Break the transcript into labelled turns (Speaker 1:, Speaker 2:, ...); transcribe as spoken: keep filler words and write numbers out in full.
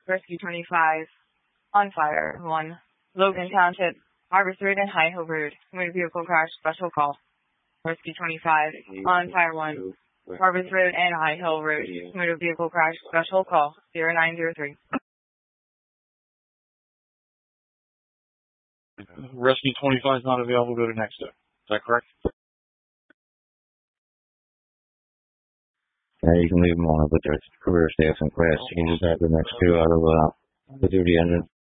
Speaker 1: Rescue twenty-five, on fire. one. Logan Township, Harvest Road and High Hill Road. Motor vehicle crash, special call. Rescue twenty-five, on fire. one. Harvest Road and High Hill Road. Motor vehicle crash, special call. zero nine zero three.
Speaker 2: Rescue twenty-five is not available. Go to next step. Is that correct?
Speaker 3: Yeah, you can leave them on, but there's career staff and class. You can just have the next two out of uh, the duty engine.